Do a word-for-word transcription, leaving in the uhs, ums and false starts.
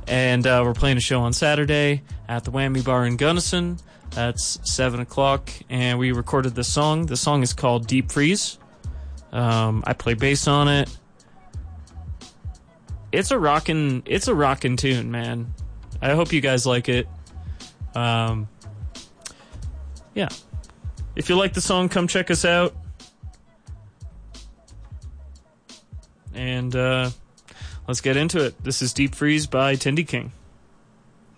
And uh, we're playing a show on Saturday at the Whammy Bar in Gunnison. That's seven o'clock, and we recorded this song. The song is called Deep Freeze. Um, I play bass on it. It's a rockin', it's a rockin' tune, man. I hope you guys like it. Um, yeah. If you like the song, come check us out. And uh, let's get into it. This is Deep Freeze by Tindy King.